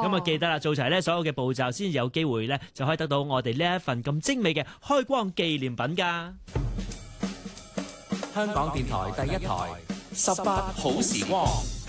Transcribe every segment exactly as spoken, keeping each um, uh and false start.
咁啊記得啦，做齊咧所有嘅步驟，先至有機會咧就可以得到我哋呢一份咁精美嘅開光紀念品㗎。 香港電台第一台十八好時光。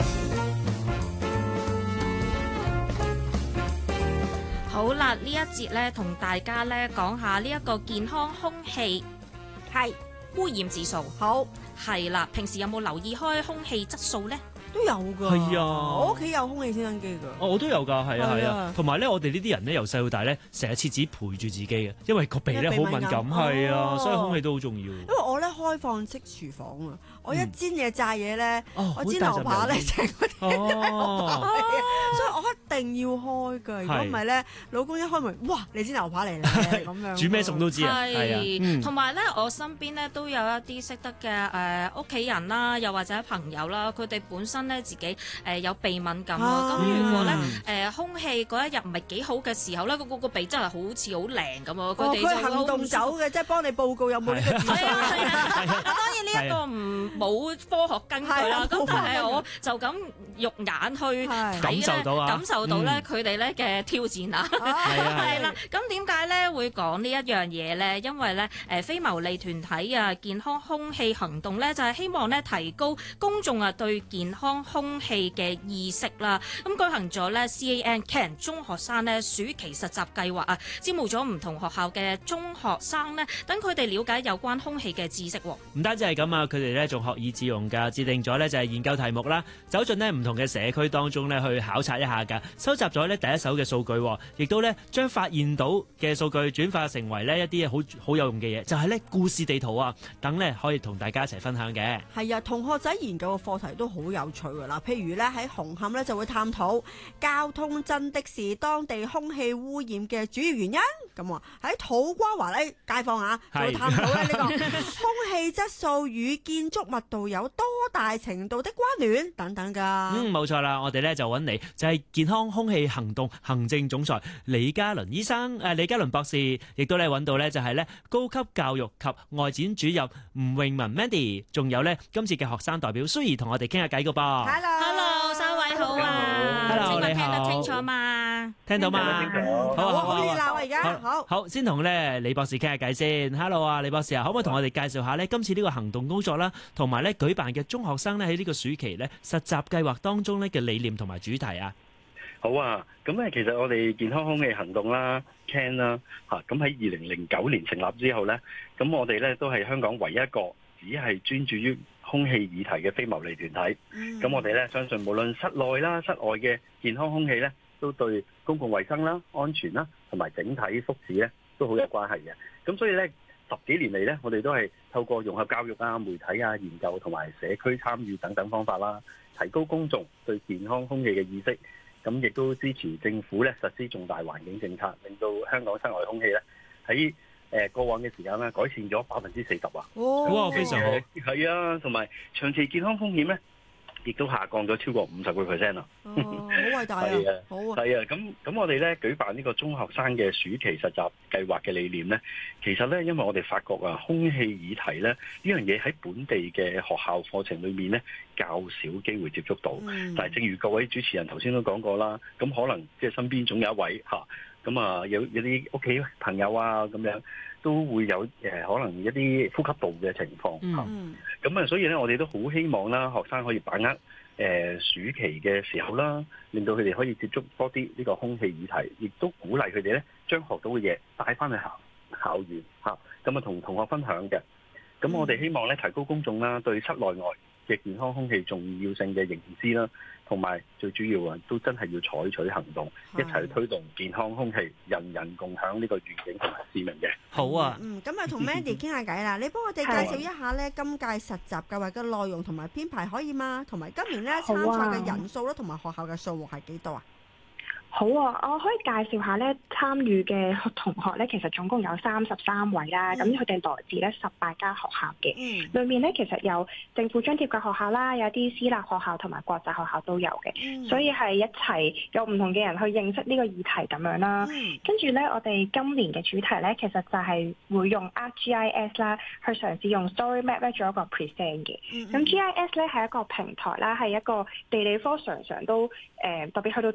好啦，呢一節咧同大家咧講下呢一個健康空氣係污染指數。好，係啦，平時有冇留意開空氣質素咧？ 都有㗎。 係啊， 我屋企有空氣清新機㗎。 哦，我都有㗎，係啊係係啊啊。同埋咧，我哋呢啲人咧由細到大咧，成日廁紙陪住自己嘅，因為個鼻咧好鼻敏感， 敏感係啊， 哦所以空氣都好重要。 因為我咧開放式廚房啊，我一煎嘢炸嘢咧， 哦我煎牛扒咧成個天哦， 所以我一定要開㗎。如果唔係咧，老公一開門，哇！你煎牛扒嚟啦咁樣。 煮咩餸都知啊，係啊，嗯同埋咧，我身邊咧都有一啲識得嘅誒屋企人啦，又或者朋友啦，佢哋本身咧自己誒有鼻敏感啊。咁、 啊如果咧誒、呃、空氣嗰一日唔係幾好嘅時候咧，個個個鼻真係好似好靈咁啊！佢哦， 哋就會佢係行動走嘅，即係幫你報告有冇呢個指數。 係啊係啊，當然呢一個唔冇科學根據啦。咁但係我就咁肉眼去睇感受到啊感受到咧嗯佢哋咧嘅挑戰啊。 係啊係啦，咁點解咧會講呢一樣嘢咧？因為咧誒非牟利團體啊健康空氣行動咧就係希望咧提高公眾啊對健康空氣嘅意識啦。咁舉行咗咧 C A N Can 中學生咧暑期實習計劃啊，招募咗唔同學校嘅中學生咧，等佢哋了解有關空氣嘅知識。 唔單止係咁啊，佢哋咧仲學以致用㗎，制定咗咧就係研究題目啦，走進咧唔同嘅社區當中咧去考察一下㗎，收集咗咧第一手嘅數據，亦都咧將發現到嘅數據轉化成為咧一啲好好有用嘅嘢，就係咧故事地圖啊，等咧可以同大家一齊分享嘅。 係啊，同學仔研究嘅課題都好有趣㗎啦。譬如咧喺紅磡咧就會探討交通真的是當地空氣污染嘅主要原因。咁啊喺土瓜灣咧街坊啊就會探討咧呢個空氣質素與建築密度有多大程度的關聯等等㗎。 嗯，冇錯啦，我哋咧就揾嚟就係健康空氣行動行政總裁李嘉倫醫生，誒李嘉倫博士，亦都咧揾到咧就係咧高級教育及外展主任吳詠文 Mandy， 仲有咧今次嘅學生代表蘇怡同我哋傾下偈㗎噃。 Hello， 三位好啊 Hello， 請問你好聽得清楚嘛？ 聽到嘛？好啊好熱鬧啊！而家好好，先同咧李博士傾下偈先。Hello 啊，李博士啊，可唔可以同我哋介紹下咧今次呢個行動工作啦，同埋咧舉辦嘅中學生咧喺呢個暑期咧實習計劃當中咧嘅理念同埋主題啊？ 好啊，咁咧其實我哋健康空氣行動啦 ，Can 啦，嚇咁喺二零零九年成立之後咧，咁我哋咧都係香港唯一一個只係專注於空氣議題嘅非牟利團體。咁、嗯、我哋咧相信無論室內啦、室外嘅健康空氣咧，都對公共衛生啦、安全啦同埋整體福祉咧都好有關係嘅。咁所以咧十幾年嚟咧，我哋都係透過融合教育啊、媒體啊、研究同埋社區參與等等方法啦，提高公眾對健康空氣嘅意識。咁亦都支持政府咧實施重大環境政策，令到香港室外空氣咧喺誒過往嘅時間咧改善咗百分之四十啊！ 哇，非常好， 係啊，同埋長期健康風險咧，亦都下降咗超過五十個 percent 啦。 哦，好偉大啊！ 係啊， 好啊， 係啊，咁咁我哋咧舉辦呢個中學生嘅暑期實習計劃嘅理念咧，其實咧因為我哋發覺啊，空氣議題咧呢樣嘢喺本地嘅學校課程裏面咧較少機會接觸到，嗯、但係正如各位主持人頭先都講過啦，咁可能即係身邊總有一位嚇，咁啊有有啲屋企朋友啊咁樣都會有誒可能一啲呼吸道嘅情況嚇，咁、嗯、啊所以咧我哋都好希望啦，學生可以把握誒、呃、暑期嘅時候啦，令到佢哋可以接觸多啲呢個空氣議題，亦都鼓勵佢哋咧將學到嘅嘢帶翻去校校園嚇，咁啊同同學分享嘅。咁我哋希望咧提高公眾啦對室內外嘅健康空氣重要性嘅認知啦，同埋最主要啊，都真係要採取行動，一齊去推動健康空氣，人人共享呢個願景同埋使命嘅。 好啊， 嗯，咁啊同 Mandy 傾下偈啦，你幫我哋介紹一下咧今屆實習計劃嘅內容同埋編排可以嗎？同埋今年咧參賽嘅人數啦，同埋學校嘅數目係幾多啊？ 好啊，我可以介紹下咧參與嘅同學咧，其實總共有三十三位啦。咁佢哋來自咧十八間學校嘅，嗯、裏面咧其實有政府津貼嘅學校啦，有啲私立學校同埋國際學校都有嘅，嗯、所以係一齊有唔同嘅人去認識呢個議題咁樣啦。嗯、跟住咧，我哋今年嘅主題咧，其實就係會用 A R K G I S 啦，去嘗試用 Story Map 咧做一個 present 嘅。咁、嗯、G I S 咧係一個平台啦，係一個地理科常常都誒、呃、特別去到